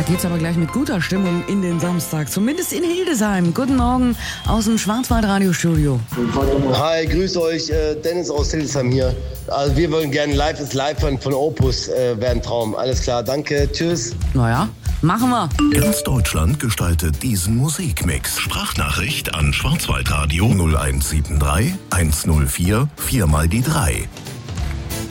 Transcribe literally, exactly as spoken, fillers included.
geht's aber gleich mit guter Stimmung in den Samstag, zumindest in Hildesheim. Guten Morgen aus dem Schwarzwald-Radiostudio. Hi, grüß euch, äh, Dennis aus Hildesheim hier. Also wir wollen gerne Live ist Live von, von Opus, äh, wäre ein Traum. Alles klar, danke, tschüss. Naja, machen wir. Ganz Deutschland gestaltet diesen Musikmix. Sprachnachricht an Schwarzwaldradio null eins sieben drei eins null vier vier mal die drei.